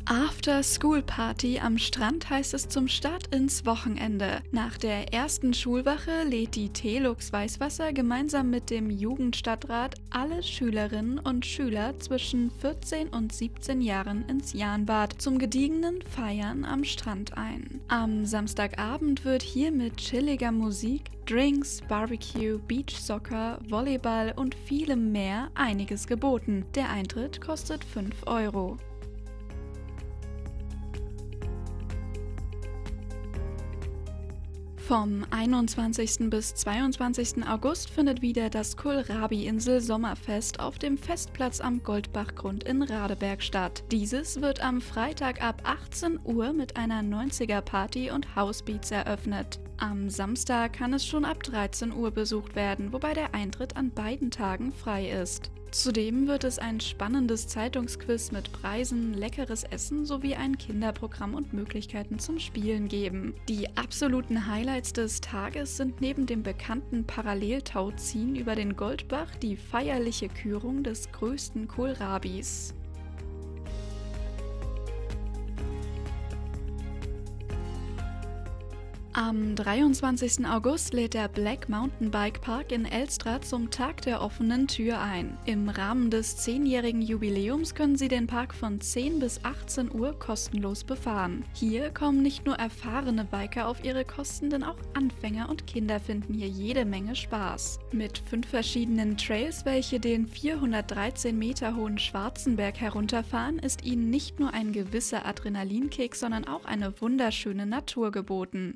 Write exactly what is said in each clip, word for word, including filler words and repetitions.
After-School-Party am Strand heißt es zum Start ins Wochenende. Nach der ersten Schulwache lädt die Telux Weißwasser gemeinsam mit dem Jugendstadtrat alle Schülerinnen und Schüler zwischen vierzehn und siebzehn Jahren ins Jahnbad zum gediegenen Feiern am Strand ein. Am Samstagabend wird hier mit chilliger Musik, Drinks, Barbecue, Beachsoccer, Volleyball und vielem mehr einiges geboten. Der Eintritt kostet fünf Euro. Vom einundzwanzigsten bis zweiundzwanzigsten August findet wieder das Kohlrabi-Insel Sommerfest auf dem Festplatz am Goldbachgrund in Radeberg statt. Dieses wird am Freitag ab achtzehn Uhr mit einer neunziger-Party und Housebeats eröffnet. Am Samstag kann es schon ab dreizehn Uhr besucht werden, wobei der Eintritt an beiden Tagen frei ist. Zudem wird es ein spannendes Zeitungsquiz mit Preisen, leckeres Essen sowie ein Kinderprogramm und Möglichkeiten zum Spielen geben. Die absoluten Highlights des Tages sind neben dem bekannten Paralleltauziehen über den Goldbach die feierliche Kürung des größten Kohlrabis. Am dreiundzwanzigsten August lädt der Black Mountain Bike Park in Elstra zum Tag der offenen Tür ein. Im Rahmen des zehnjährigen Jubiläums können Sie den Park von zehn bis achtzehn Uhr kostenlos befahren. Hier kommen nicht nur erfahrene Biker auf ihre Kosten, denn auch Anfänger und Kinder finden hier jede Menge Spaß. Mit fünf verschiedenen Trails, welche den vierhundertdreizehn Meter hohen Schwarzenberg herunterfahren, ist Ihnen nicht nur ein gewisser Adrenalinkick, sondern auch eine wunderschöne Natur geboten.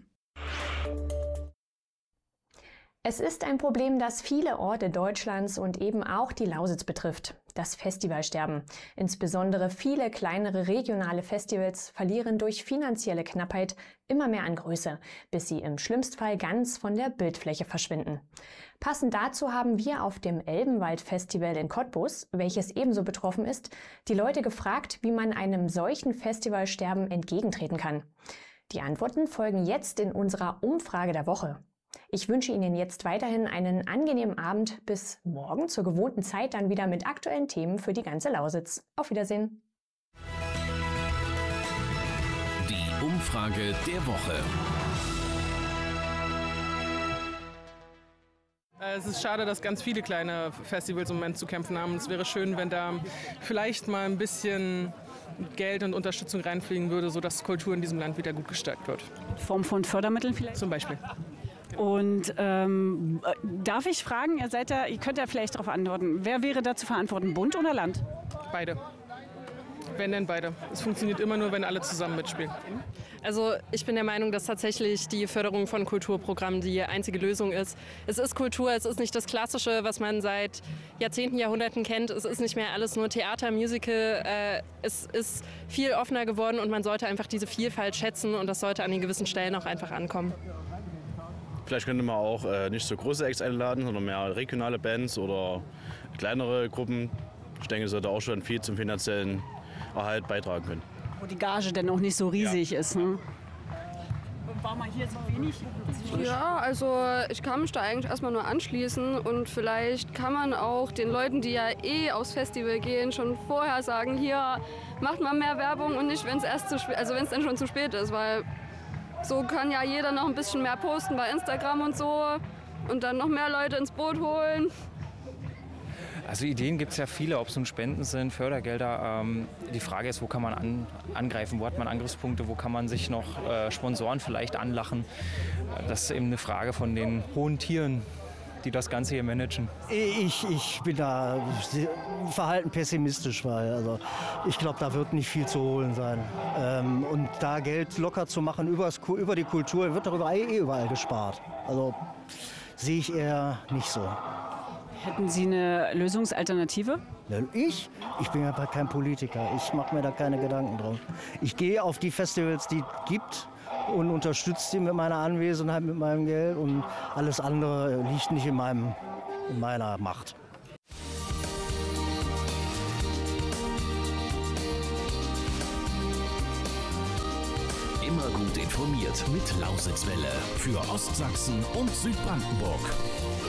Es ist ein Problem, das viele Orte Deutschlands und eben auch die Lausitz betrifft. Das Festivalsterben. Insbesondere viele kleinere regionale Festivals verlieren durch finanzielle Knappheit immer mehr an Größe, bis sie im schlimmsten Fall ganz von der Bildfläche verschwinden. Passend dazu haben wir auf dem Elbenwald-Festival in Cottbus, welches ebenso betroffen ist, die Leute gefragt, wie man einem solchen Festivalsterben entgegentreten kann. Die Antworten folgen jetzt in unserer Umfrage der Woche. Ich wünsche Ihnen jetzt weiterhin einen angenehmen Abend. Bis morgen zur gewohnten Zeit dann wieder mit aktuellen Themen für die ganze Lausitz. Auf Wiedersehen. Die Umfrage der Woche. Es ist schade, dass ganz viele kleine Festivals im Moment zu kämpfen haben. Es wäre schön, wenn da vielleicht mal ein bisschen Geld und Unterstützung reinfliegen würde, sodass Kultur in diesem Land wieder gut gestärkt wird. In Form von Fördermitteln vielleicht? Zum Beispiel. Und ähm, darf ich fragen, ihr seid da, ihr könnt ja vielleicht darauf antworten, wer wäre da zu verantworten, Bund oder Land? Beide. Wenn denn beide. Es funktioniert immer nur, wenn alle zusammen mitspielen. Also ich bin der Meinung, dass tatsächlich die Förderung von Kulturprogrammen die einzige Lösung ist. Es ist Kultur, es ist nicht das Klassische, was man seit Jahrzehnten, Jahrhunderten kennt. Es ist nicht mehr alles nur Theater, Musical. Äh, es ist viel offener geworden und man sollte einfach diese Vielfalt schätzen und das sollte an den gewissen Stellen auch einfach ankommen. Vielleicht könnte man auch äh, nicht so große Acts einladen, sondern mehr regionale Bands oder kleinere Gruppen. Ich denke, es sollte auch schon viel zum finanziellen Erhalt beitragen können. Wo die Gage denn auch nicht so riesig ja. ist. Ne? War mal hier so wenig? Ja, also ich kann mich da eigentlich erstmal nur anschließen und vielleicht kann man auch den Leuten, die ja eh aufs Festival gehen, schon vorher sagen, hier macht mal mehr Werbung und nicht, wenn es erst zu spät, also wenn es dann schon zu spät ist, weil so kann ja jeder noch ein bisschen mehr posten bei Instagram und so und dann noch mehr Leute ins Boot holen. Also Ideen gibt es ja viele, ob es nun Spenden sind, Fördergelder. Ähm, die Frage ist, wo kann man an, angreifen, wo hat man Angriffspunkte, wo kann man sich noch äh, Sponsoren vielleicht anlachen. Das ist eben eine Frage von den hohen Tieren, die das Ganze hier managen. Ich, ich bin da verhalten pessimistisch, weil also ich glaube, da wird nicht viel zu holen sein. Ähm, und da Geld locker zu machen übers, über die Kultur, wird darüber eh überall gespart. Also sehe ich eher nicht so. Hätten Sie eine Lösungsalternative? Ich? Ich bin ja kein Politiker. Ich mache mir da keine Gedanken drauf. Ich gehe auf die Festivals, die es gibt und unterstütze sie mit meiner Anwesenheit, mit meinem Geld. Und alles andere liegt nicht in, meinem, in meiner Macht. Immer gut informiert mit Lausitzwelle für Ostsachsen und Südbrandenburg.